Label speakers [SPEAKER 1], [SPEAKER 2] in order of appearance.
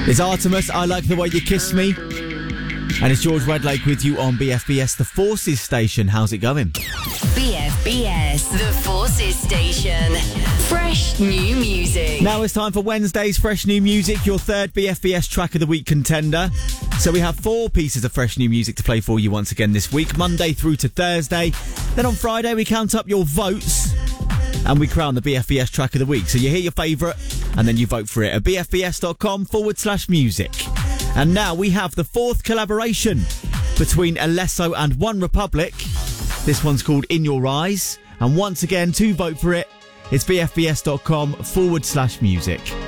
[SPEAKER 1] It's Artemis, I Like the Way You Kiss Me. And it's George Redlake with you on BFBS, the Forces Station. How's it going?
[SPEAKER 2] BFBS, the Forces Station. Fresh new music.
[SPEAKER 1] Now it's time for Wednesday's Fresh New Music, your third BFBS Track of the Week contender. So we have 4 pieces of fresh new music to play for you once again this week, Monday through to Thursday. Then on Friday we count up your votes and we crown the BFBS Track of the Week. So you hear your favourite and then you vote for it at bfbs.com/music. And now we have the 4th collaboration between Alesso and One Republic. This one's called In Your Eyes. And once again, to vote for it, it's bfbs.com/music.